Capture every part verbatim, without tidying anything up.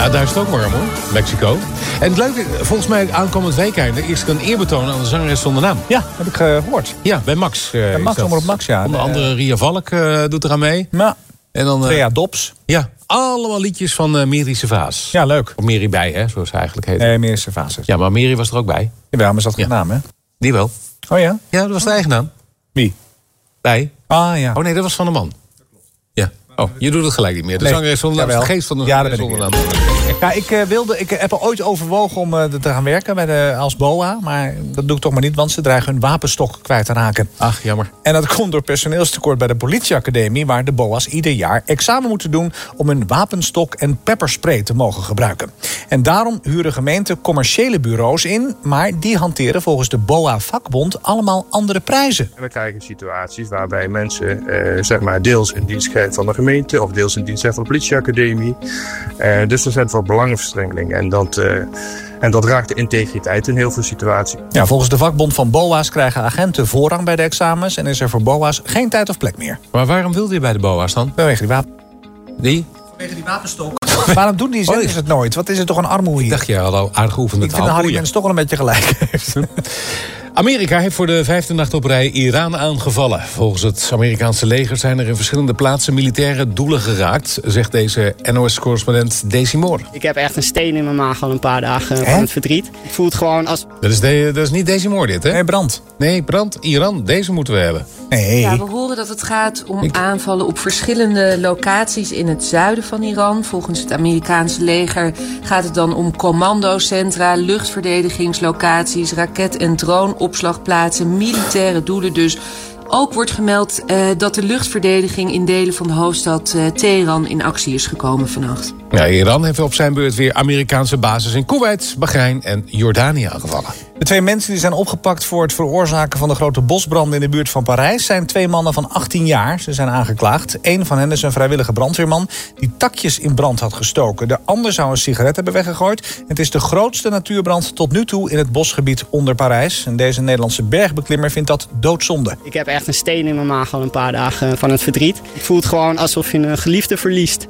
Ja, daar is het ook warm hoor, Mexico. En het leuke, volgens mij aankomend weekend is er een eerbetoon aan de zangeres zonder naam. Ja, heb ik gehoord. Ja, bij Max. Uh, bij Max, onder op Max, ja. Onder andere Ria Valk uh, doet eraan mee. Ja. En dan, uh, Thea Dobbs. Ja, allemaal liedjes van uh, Meri Servaas. Ja, leuk. Of Meri bij, hè, zoals ze eigenlijk heet. Nee, Meri Servaas. Ja, maar Meri was er ook bij. Jawel, maar ze had geen ja. naam, hè? Die wel. Oh ja? Ja, dat was de eigen naam. Wie? Bij. Ah ja. Oh nee, dat was van de man. Ja. Oh, je doet het gelijk niet meer. De nee. zangeres zonder naam, de geest van de ja, zangeres zonder naam. Ja, ik, uh, wilde, ik heb al ooit overwogen om uh, te gaan werken bij de, als B O A. Maar dat doe ik toch maar niet, want ze dreigen hun wapenstok kwijt te raken. Ach, jammer. En dat komt door personeelstekort bij de politieacademie, waar de B O A's ieder jaar examen moeten doen om hun wapenstok en pepperspray te mogen gebruiken. En daarom huren gemeenten commerciële bureaus in, maar die hanteren volgens de B O A-vakbond allemaal andere prijzen. En we krijgen situaties waarbij mensen uh, zeg maar deels in dienst zijn van de gemeente of deels in dienst zijn van de politieacademie. Uh, dus er zijn voor belangenverstrengeling en dat, uh, en dat raakt de integriteit in heel veel situaties. Ja, volgens de vakbond van B O A's krijgen agenten voorrang bij de examens en is er voor B O A's geen tijd of plek meer. Maar waarom wilde je bij de B O A's dan? Vanwege die wapen. Die? Vanwege die wapenstok. Waarom doen die zenders het nooit? Wat is het toch een armoede hier? Ik dacht, je had al aardig geoefend. Ik vind dat Harry Mens toch wel een beetje gelijk heeft. Amerika heeft voor de vijfde nacht op rij Iran aangevallen. Volgens het Amerikaanse leger zijn er in verschillende plaatsen militaire doelen geraakt, zegt deze N O S-correspondent Daisy Moore. Ik heb echt een steen in mijn maag al een paar dagen He? van het verdriet. Ik voel het gewoon als... Dat is, de, dat is niet Daisy Moore dit, hè? Nee, Brand. Nee, Brand, Iran, deze moeten we hebben. Nee. Ja, we horen dat het gaat om Ik... aanvallen op verschillende locaties in het zuiden van Iran. Volgens het Amerikaanse leger gaat het dan om commandocentra, luchtverdedigingslocaties, raket- en droneopslagplaatsen, militaire doelen dus. Ook wordt gemeld uh, dat de luchtverdediging in delen van de hoofdstad uh, Teheran in actie is gekomen vannacht. Ja, Iran heeft op zijn beurt weer Amerikaanse bases in Kuwait, Bahrein en Jordanië aangevallen. De twee mensen die zijn opgepakt voor het veroorzaken van de grote bosbranden in de buurt van Parijs zijn twee mannen van achttien jaar. Ze zijn aangeklaagd. Eén van hen is een vrijwillige brandweerman die takjes in brand had gestoken. De ander zou een sigaret hebben weggegooid. Het is de grootste natuurbrand tot nu toe in het bosgebied onder Parijs. En deze Nederlandse bergbeklimmer vindt dat doodzonde. Ik heb echt een steen in mijn maag al een paar dagen van het verdriet. Ik voel het gewoon alsof je een geliefde verliest.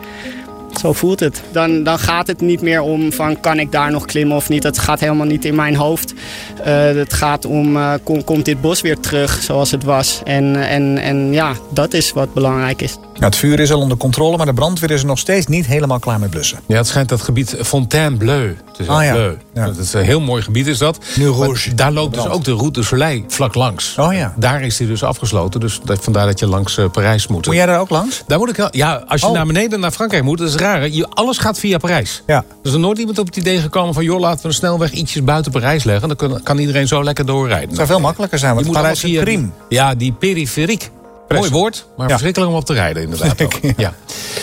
Zo voelt het. Dan, dan gaat het niet meer om van kan ik daar nog klimmen of niet. Dat gaat helemaal niet in mijn hoofd. Uh, het gaat om uh, kom, komt dit bos weer terug zoals het was. En, en, en ja, dat is wat belangrijk is. Ja, het vuur is al onder controle, maar de brandweer is er nog steeds niet helemaal klaar met blussen. Ja, het schijnt dat gebied Fontainebleau te zijn. Ah, ja. Bleu. Ja. Dat is een heel mooi gebied is dat. Rouge. Daar loopt dus ook de Route du Soleil vlak langs. Oh ja. Daar is die dus afgesloten, dus dat, vandaar dat je langs uh, Parijs moet. Moet jij daar ook langs? Daar moet ik wel. Ja, als je oh. naar beneden naar Frankrijk moet, dat is raar. Hè? Je, alles gaat via Parijs. Ja. Er is er nooit iemand op het idee gekomen van joh, laten we een snelweg ietsjes buiten Parijs leggen. Dan kan, kan iedereen zo lekker doorrijden. Het zou veel makkelijker zijn, want Parijs is priem. Ja, die periferiek. Mooi woord, maar ja. verschrikkelijk om op te rijden inderdaad. ja. Ja.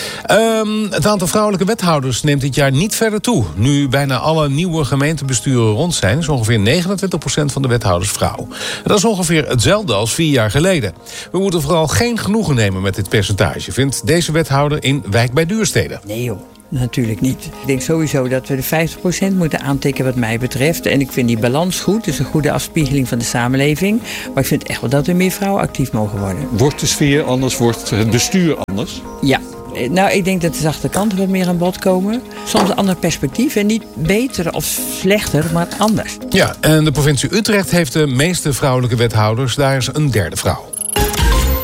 Um, het aantal vrouwelijke wethouders neemt dit jaar niet verder toe. Nu bijna alle nieuwe gemeentebesturen rond zijn, is ongeveer negenentwintig procent van de wethouders vrouw. Dat is ongeveer hetzelfde als vier jaar geleden. We moeten vooral geen genoegen nemen met dit percentage, vindt deze wethouder in Wijk bij Duurstede. Nee joh. Natuurlijk niet. Ik denk sowieso dat we de vijftig procent moeten aantikken wat mij betreft. En ik vind die balans goed. Dus een goede afspiegeling van de samenleving. Maar ik vind echt wel dat er meer vrouwen actief mogen worden. Wordt de sfeer anders? Wordt het bestuur anders? Ja. Nou, ik denk dat de zachte kanten wat meer aan bod komen. Soms een ander perspectief. En niet beter of slechter, maar anders. Ja, en de provincie Utrecht heeft de meeste vrouwelijke wethouders. Daar is een derde vrouw.